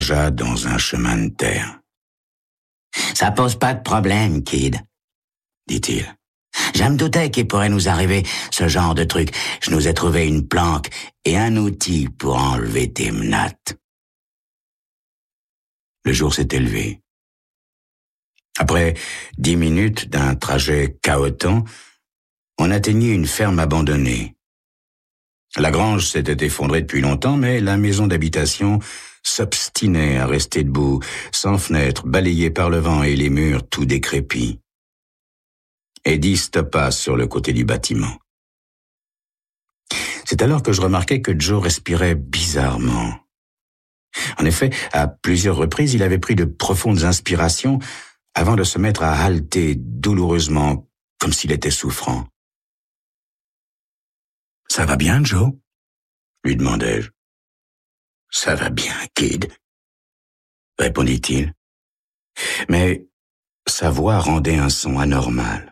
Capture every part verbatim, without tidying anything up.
dans un chemin de terre. « Ça pose pas de problème, Kid, » dit-il. « Je me doutais qu'il pourrait nous arriver ce genre de truc. Je nous ai trouvé une planque et un outil pour enlever tes menottes. » Le jour s'est élevé. Après dix minutes d'un trajet cahotant, on atteignit une ferme abandonnée. La grange s'était effondrée depuis longtemps, mais la maison d'habitation s'obstinait à rester debout, sans fenêtre, balayée par le vent et les murs tout décrépits. Eddie stoppa sur le côté du bâtiment. C'est alors que je remarquai que Joe respirait bizarrement. En effet, à plusieurs reprises, il avait pris de profondes inspirations avant de se mettre à halter douloureusement, comme s'il était souffrant. « Ça va bien, Joe ?» lui demandai-je. « Ça va bien, Kid, » répondit-il. Mais sa voix rendait un son anormal.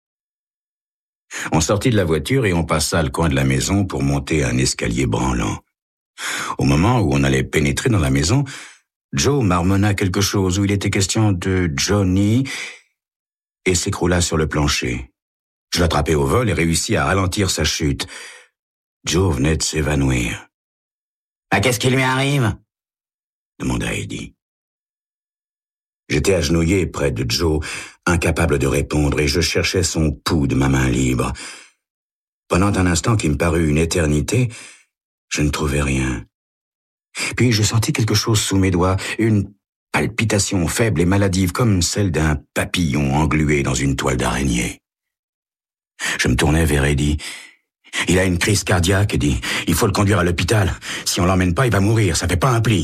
On sortit de la voiture et on passa le coin de la maison pour monter un escalier branlant. Au moment où on allait pénétrer dans la maison, Joe marmonna quelque chose où il était question de Johnny et s'écroula sur le plancher. Je l'attrapai au vol et réussis à ralentir sa chute. Joe venait de s'évanouir. « Ah, qu'est-ce qui lui arrive ?» demanda Eddie. J'étais agenouillé près de Joe, incapable de répondre, et je cherchais son pouls de ma main libre. Pendant un instant qui me parut une éternité, je ne trouvais rien. Puis je sentis quelque chose sous mes doigts, une palpitation faible et maladive comme celle d'un papillon englué dans une toile d'araignée. Je me tournai vers Eddie. « Il a une crise cardiaque, Eddie. Il faut le conduire à l'hôpital. Si on l'emmène pas, il va mourir. Ça fait pas un pli. »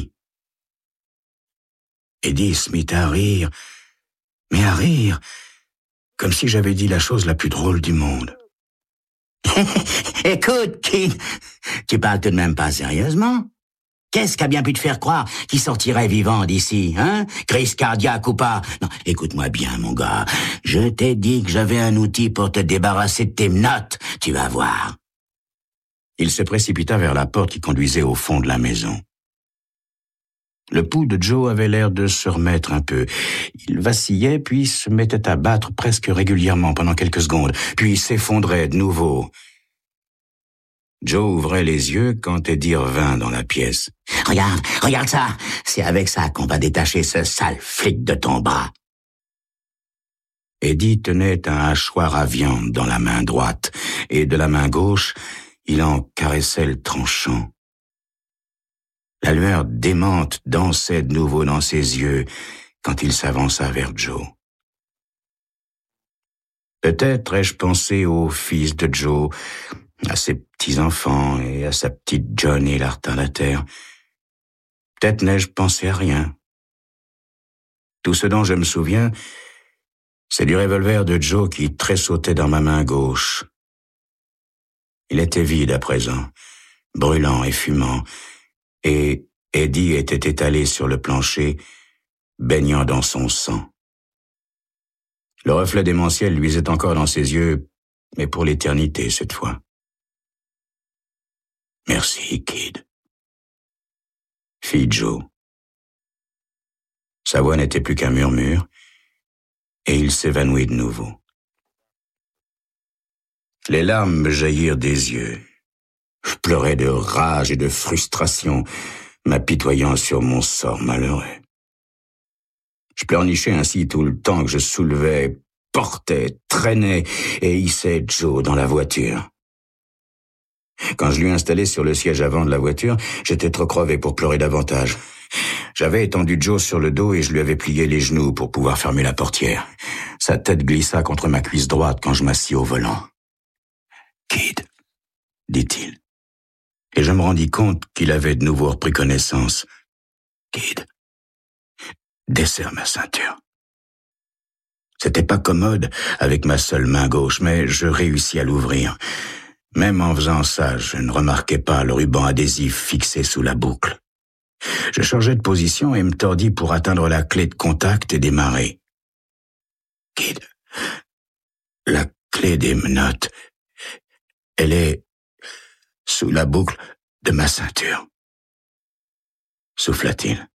Eddie se mit à rire, mais à rire, comme si j'avais dit la chose la plus drôle du monde. « Écoute, Kid, tu parles tout de même pas sérieusement? Qu'est-ce qui a bien pu te faire croire qu'il sortirait vivant d'ici, hein? Crise cardiaque ou pas? Non, écoute-moi bien, mon gars. Je t'ai dit que j'avais un outil pour te débarrasser de tes menottes. Tu vas voir. » Il se précipita vers la porte qui conduisait au fond de la maison. Le pouls de Joe avait l'air de se remettre un peu. Il vacillait, puis se mettait à battre presque régulièrement pendant quelques secondes, puis s'effondrait de nouveau. Joe ouvrait les yeux quand Eddie revint dans la pièce. « Regarde, regarde ça! C'est avec ça qu'on va détacher ce sale flic de ton bras. » Eddie tenait un hachoir à viande dans la main droite, et de la main gauche, il en caressait le tranchant. La lueur démente dansait de nouveau dans ses yeux quand il s'avança vers Joe. Peut-être ai-je pensé au fils de Joe, à ses petits-enfants et à sa petite Johnny la retardataire. Peut-être n'ai-je pensé à rien. Tout ce dont je me souviens, c'est du revolver de Joe qui tressautait dans ma main gauche. Il était vide à présent, brûlant et fumant, et Eddie était étalé sur le plancher, baignant dans son sang. Le reflet démentiel luisait encore dans ses yeux, mais pour l'éternité cette fois. « Merci, Kid. » fit Joe. Sa voix n'était plus qu'un murmure, et il s'évanouit de nouveau. Les larmes me jaillirent des yeux. Je pleurais de rage et de frustration, m'apitoyant sur mon sort malheureux. Je pleurnichais ainsi tout le temps que je soulevais, portais, traînais et hissais Joe dans la voiture. Quand je l'eus installé sur le siège avant de la voiture, j'étais trop crevé pour pleurer davantage. J'avais étendu Joe sur le dos et je lui avais plié les genoux pour pouvoir fermer la portière. Sa tête glissa contre ma cuisse droite quand je m'assis au volant. « Kid », dit-il. Et je me rendis compte qu'il avait de nouveau repris connaissance. « Kid, desserre ma ceinture. » C'était pas commode avec ma seule main gauche, mais je réussis à l'ouvrir. Même en faisant ça, je ne remarquais pas le ruban adhésif fixé sous la boucle. Je changeai de position et me tordis pour atteindre la clé de contact et démarrer. « Kid, la clé des menottes, elle est sous la boucle de ma ceinture, » souffla-t-il.